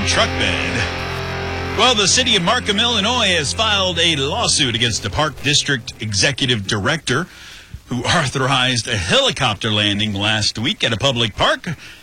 truck bed. Well, the city of Markham, Illinois has filed a lawsuit against the Park District Executive Director who authorized a helicopter landing last week at a public park